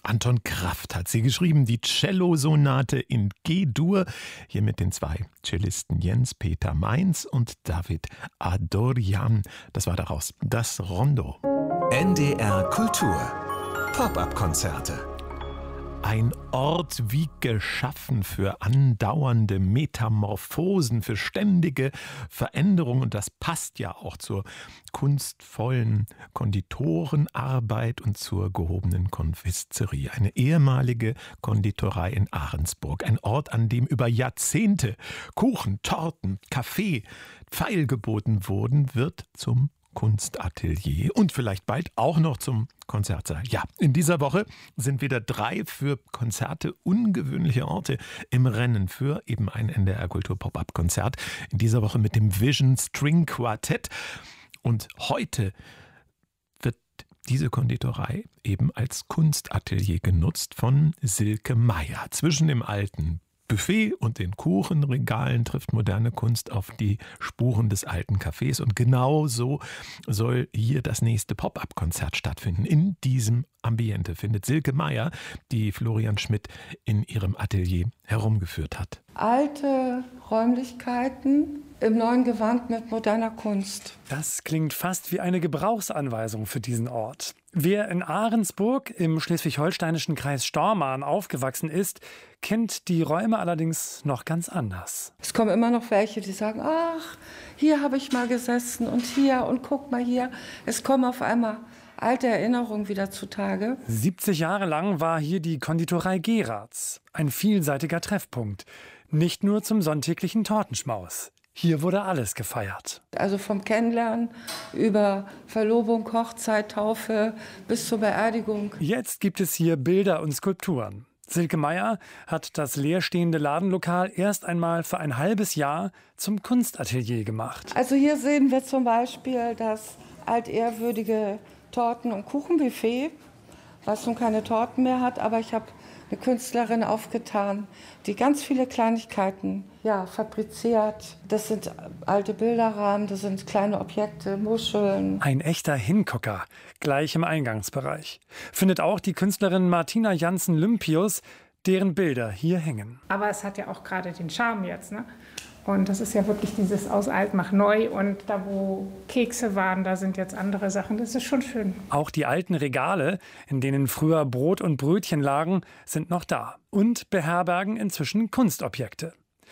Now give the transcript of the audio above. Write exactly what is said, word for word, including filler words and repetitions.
Anton Kraft hat sie geschrieben, die Cello-Sonate in G-Dur. Hier mit den zwei Cellisten Jens-Peter Mainz und David Adorjan. Das war daraus das Rondo. N D R Kultur. Pop-up-Konzerte. Ein Ort wie geschaffen für andauernde Metamorphosen, für ständige Veränderungen. Und das passt ja auch zur kunstvollen Konditorenarbeit und zur gehobenen Konfiserie. Eine ehemalige Konditorei in Ahrensburg. Ein Ort, an dem über Jahrzehnte Kuchen, Torten, Kaffee feilgeboten wurden, wird zum Kunstatelier und vielleicht bald auch noch zum Konzertsaal. Ja, in dieser Woche sind wieder drei für Konzerte ungewöhnliche Orte im Rennen für eben ein N D R Kultur Pop-up-Konzert. In dieser Woche mit dem Vision String Quartett. Und heute wird diese Konditorei eben als Kunstatelier genutzt von Silke Meier. Zwischen dem alten Buffet und den Kuchenregalen trifft moderne Kunst auf die Spuren des alten Cafés. Und genau so soll hier das nächste Pop-up-Konzert stattfinden. In diesem Ambiente findet Silke Meier, die Florian Schmidt in ihrem Atelier herumgeführt hat. Alte Räumlichkeiten im neuen Gewand mit moderner Kunst. Das klingt fast wie eine Gebrauchsanweisung für diesen Ort. Wer in Ahrensburg im schleswig-holsteinischen Kreis Stormarn aufgewachsen ist, kennt die Räume allerdings noch ganz anders. Es kommen immer noch welche, die sagen, ach, hier habe ich mal gesessen und hier und guck mal hier. Es kommen auf einmal alte Erinnerungen wieder zutage. siebzig Jahre lang war hier die Konditorei Geratz. Ein vielseitiger Treffpunkt. Nicht nur zum sonntäglichen Tortenschmaus. Hier wurde alles gefeiert. Also vom Kennenlernen über Verlobung, Hochzeit, Taufe bis zur Beerdigung. Jetzt gibt es hier Bilder und Skulpturen. Silke Meier hat das leerstehende Ladenlokal erst einmal für ein halbes Jahr zum Kunstatelier gemacht. Also hier sehen wir zum Beispiel das altehrwürdige Torten- und Kuchenbuffet, was nun keine Torten mehr hat, aber ich habe eine Künstlerin aufgetan, die ganz viele Kleinigkeiten ja, fabriziert. Das sind alte Bilderrahmen, das sind kleine Objekte, Muscheln. Ein echter Hingucker, gleich im Eingangsbereich. Findet auch die Künstlerin Martina Janssen-Lympius, deren Bilder hier hängen. Aber es hat ja auch gerade den Charme jetzt, ne? Und das ist ja wirklich dieses aus alt mach neu. Und da, wo Kekse waren, da sind jetzt andere Sachen. Das ist schon schön. Auch die alten Regale, in denen früher Brot und Brötchen lagen, sind noch da. Und beherbergen inzwischen Kunstobjekte.